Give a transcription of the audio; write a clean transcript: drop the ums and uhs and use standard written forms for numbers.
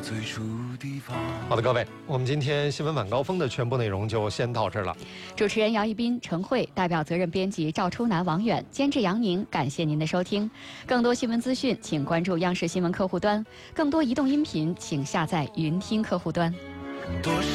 好的，各位，我们今天新闻晚高峰的全部内容就先到这儿了。 主持人姚一斌、陈慧，代表责任编辑赵初南、王远，监制杨宁，感谢您的收听。更多新闻资讯，请关注央视新闻客户端；更多移动音频，请下载云听客户端。 多少